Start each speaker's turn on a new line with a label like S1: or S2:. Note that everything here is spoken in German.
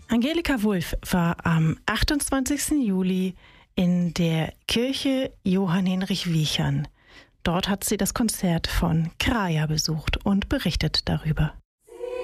S1: Angelika Wulff war am 28. Juli in der Kirche Johann Hinrich Wiechern. Dort hat sie das Konzert von Kraja besucht und berichtet darüber.